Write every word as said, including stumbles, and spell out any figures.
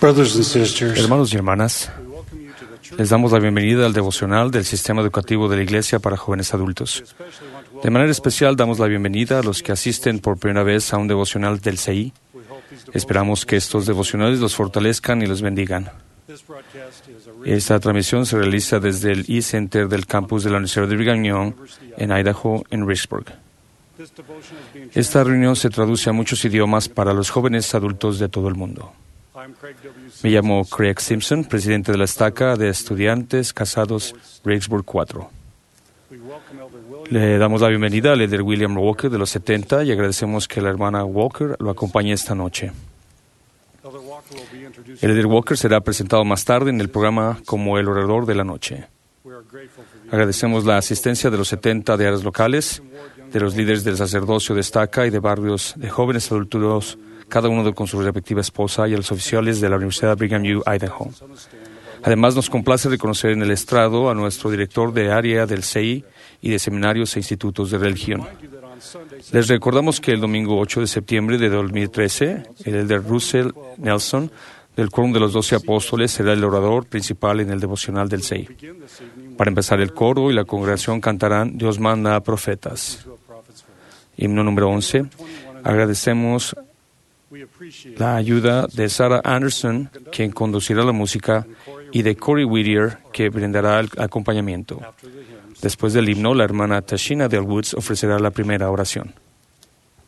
Brothers and sisters, Hermanos y hermanas, les damos la bienvenida al devocional del Sistema Educativo de la Iglesia para Jóvenes Adultos. De manera especial damos la bienvenida a los que asisten por primera vez a un devocional del C I. Esperamos que estos devocionales los fortalezcan y los bendigan. Esta transmisión se realiza desde el E-Center del campus de la Universidad de Brigham Young en Idaho, en Richburg. Esta reunión se traduce a muchos idiomas para los jóvenes adultos de todo el mundo. Me llamo Craig Simpson, presidente de la estaca de estudiantes casados Richburg cuatro. Le damos la bienvenida al líder William Walker de los setenta y agradecemos que la hermana Walker lo acompañe esta noche. El líder Walker será presentado más tarde en el programa como el orador de la noche. Agradecemos la asistencia de los setenta de áreas locales, de los líderes del sacerdocio de estaca y de barrios de jóvenes adultos, cada uno con su respectiva esposa, y a los oficiales de la Universidad de Brigham Young, Idaho. Además, nos complace reconocer en el estrado a nuestro director de área del C I y de seminarios e institutos de religión. Les recordamos que el domingo ocho de septiembre de dos mil trece, el elder Russell Nelson, del Quórum de los Doce Apóstoles, será el orador principal en el devocional del C I. Para empezar, el coro y la congregación cantarán Dios manda a profetas. Himno número once. Agradecemos la ayuda de Sarah Anderson, quien conducirá la música, y de Corey Whittier, que brindará el acompañamiento. Después del himno, la hermana Tashina Del Woods ofrecerá la primera oración.